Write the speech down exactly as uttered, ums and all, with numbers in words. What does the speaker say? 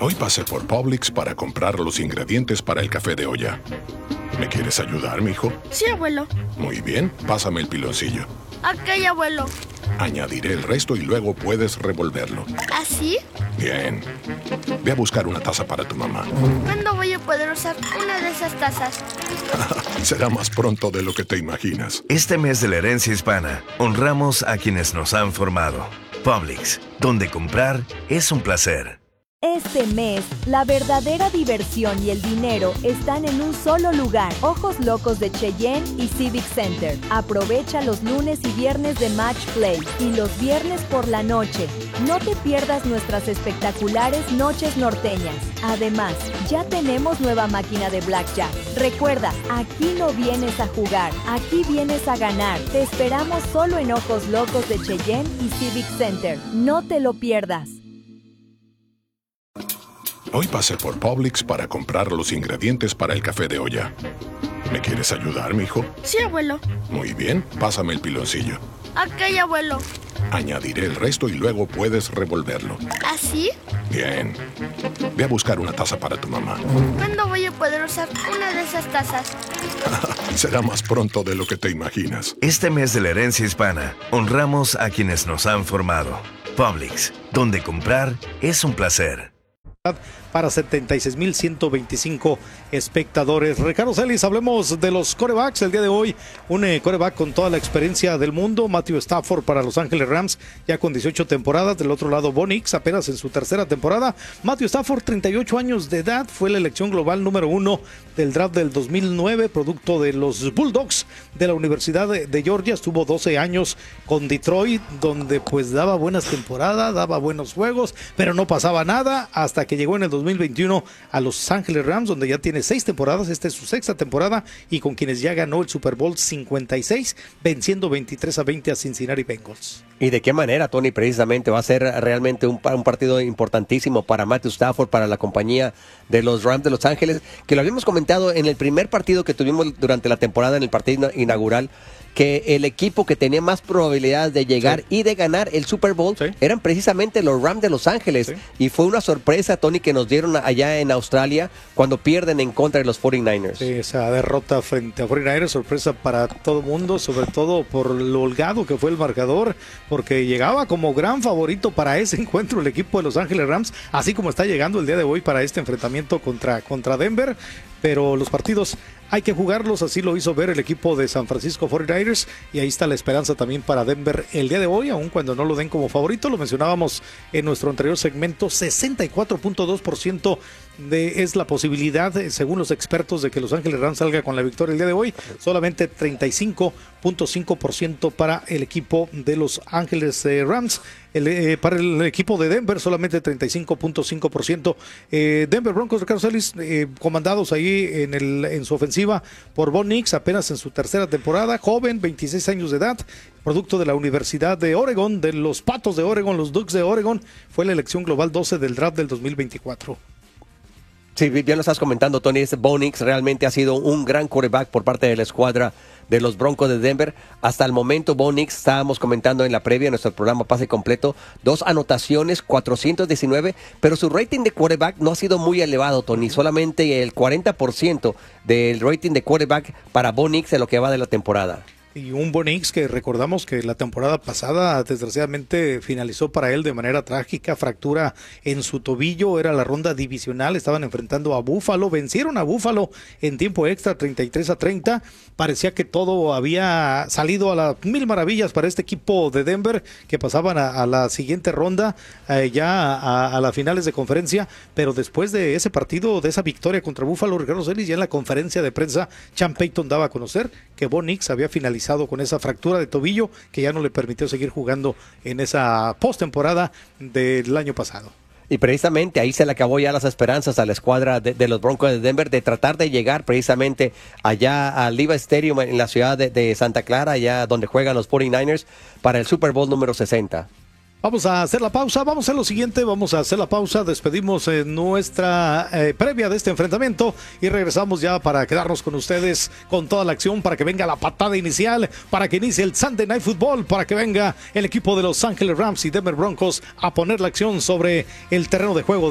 Hoy pasé por Publix para comprar los ingredientes para el café de olla. ¿Me quieres ayudar, mijo? Sí, abuelo. Muy bien, pásame el piloncillo. Ok, abuelo. Añadiré el resto y luego puedes revolverlo. ¿Así? Bien. Ve a buscar una taza para tu mamá. ¿Cuándo voy a poder usar una de esas tazas? Será más pronto de lo que te imaginas. Este mes de la herencia hispana, honramos a quienes nos han formado. Publix, donde comprar es un placer. Este mes, la verdadera diversión y el dinero están en un solo lugar. Ojos Locos de Cheyenne y Civic Center. Aprovecha los lunes y viernes de Match Play y los viernes por la noche. No te pierdas nuestras espectaculares noches norteñas. Además, ya tenemos nueva máquina de Blackjack. Recuerda, aquí no vienes a jugar, aquí vienes a ganar. Te esperamos solo en Ojos Locos de Cheyenne y Civic Center. No te lo pierdas. Hoy pasé por Publix para comprar los ingredientes para el café de olla. ¿Me quieres ayudar, mijo? Sí, abuelo. Muy bien, pásame el piloncillo. Ok, abuelo. Añadiré el resto y luego puedes revolverlo. ¿Así? Bien. Ve a buscar una taza para tu mamá. ¿Cuándo voy a poder usar una de esas tazas? Será más pronto de lo que te imaginas. Este mes de la herencia hispana, honramos a quienes nos han formado. Publix, donde comprar es un placer. Para setenta y seis mil ciento veinticinco espectadores. Ricardo Celis, hablemos de los quarterbacks el día de hoy. Un eh, quarterback con toda la experiencia del mundo, Matthew Stafford para Los Ángeles Rams, ya con dieciocho temporadas. Del otro lado, Bo Nix, apenas en su tercera temporada. Matthew Stafford, treinta y ocho años de edad, fue la elección global número uno del draft del dos mil nueve, producto de los Bulldogs de la Universidad de, de Georgia. Estuvo doce años con Detroit, donde pues daba buenas temporadas, daba buenos juegos, pero no pasaba nada hasta que llegó en el dos mil veintiuno a Los Ángeles Rams, donde ya tiene seis temporadas. Esta es su sexta temporada y con quienes ya ganó el Super Bowl cincuenta y seis, venciendo veintitrés a veinte a Cincinnati Bengals. ¿Y de qué manera, Tony, precisamente va a ser realmente un, un partido importantísimo para Matthew Stafford, para la compañía de los Rams de Los Ángeles, que lo habíamos comentado en el primer partido que tuvimos durante la temporada, en el partido inaugural, que el equipo que tenía más probabilidades de llegar sí. y de ganar el Super Bowl sí. eran precisamente los Rams de Los Ángeles. Sí. Y fue una sorpresa, Tony, que nos dieron allá en Australia cuando pierden en contra de los cuarenta y nueve ers. Sí, esa derrota frente a cuarenta y nueve ers, sorpresa para todo el mundo, sobre todo por lo holgado que fue el marcador, porque llegaba como gran favorito para ese encuentro el equipo de Los Ángeles Rams, así como está llegando el día de hoy para este enfrentamiento contra, contra Denver. Pero los partidos hay que jugarlos, así lo hizo ver el equipo de San Francisco cuarenta y nueve ers, y ahí está la esperanza también para Denver el día de hoy, aun cuando no lo den como favorito. Lo mencionábamos en nuestro anterior segmento, sesenta y cuatro punto dos por ciento de, es la posibilidad, según los expertos, de que Los Ángeles Rams salga con la victoria el día de hoy. Solamente treinta y cinco punto cinco por ciento para el equipo de Los Ángeles eh, Rams. El, eh, para el equipo de Denver solamente treinta y cinco punto cinco por ciento. Eh, Denver Broncos, Ricardo Celis, eh, comandados ahí en, el, en su ofensiva por Bo Nix, apenas en su tercera temporada, joven, veintiséis años de edad, producto de la Universidad de Oregon, de los Patos de Oregon, los Ducks de Oregon. Fue la elección global doce del draft del dos mil veinticuatro. Sí, bien lo estás comentando, Tony. Este Bo Nix realmente ha sido un gran quarterback por parte de la escuadra de los Broncos de Denver. Hasta el momento, Bo Nix, estábamos comentando en la previa, en nuestro programa Pase Completo, dos anotaciones, cuatrocientos diecinueve, pero su rating de quarterback no ha sido muy elevado, Tony. Solamente el cuarenta por ciento del rating de quarterback para Bo Nix en lo que va de la temporada. Y un Bo Nix que recordamos que la temporada pasada desgraciadamente finalizó para él de manera trágica, fractura en su tobillo, era la ronda divisional, estaban enfrentando a Buffalo, vencieron a Buffalo en tiempo extra treinta y tres a treinta, parecía que todo había salido a las mil maravillas para este equipo de Denver, que pasaban a, a la siguiente ronda, eh, ya a, a las finales de conferencia, pero después de ese partido, de esa victoria contra Buffalo, Ricardo Celis, ya en la conferencia de prensa, Sean Payton daba a conocer que Bo Nix había finalizado con esa fractura de tobillo que ya no le permitió seguir jugando en esa postemporada del año pasado. Y precisamente ahí se le acabó ya las esperanzas a la escuadra de, de los Broncos de Denver de tratar de llegar precisamente allá al Levi Stadium en la ciudad de, de Santa Clara, allá donde juegan los cuarenta y nueve ers para el Super Bowl número sesenta. Vamos a hacer la pausa, vamos a hacer lo siguiente, vamos a hacer la pausa, despedimos eh, nuestra eh, previa de este enfrentamiento y regresamos ya para quedarnos con ustedes con toda la acción, para que venga la patada inicial, para que inicie el Sunday Night Football, para que venga el equipo de Los Ángeles Rams y Denver Broncos a poner la acción sobre el terreno de juego